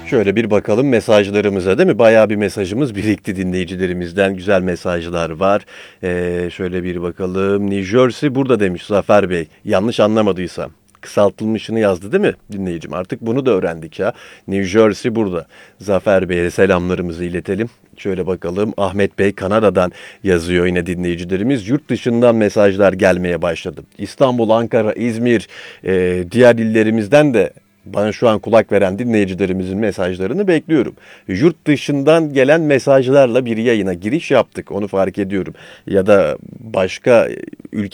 Şöyle bir bakalım mesajlarımıza, değil mi? Bayağı bir mesajımız birikti dinleyicilerimizden. Güzel mesajlar var. Şöyle bir bakalım. New Jersey burada demiş Zafer Bey. Yanlış anlamadıysam. Kısaltılmışını yazdı değil mi dinleyicim? Artık bunu da öğrendik ya. New Jersey burada. Zafer Bey'e selamlarımızı iletelim. Şöyle bakalım. Ahmet Bey Kanada'dan yazıyor yine dinleyicilerimiz. Yurt dışından mesajlar gelmeye başladı. İstanbul, Ankara, İzmir, diğer illerimizden de bana şu an kulak veren dinleyicilerimizin mesajlarını bekliyorum. Yurt dışından gelen mesajlarla bir yayına giriş yaptık. Onu fark ediyorum. Ya da başka ülke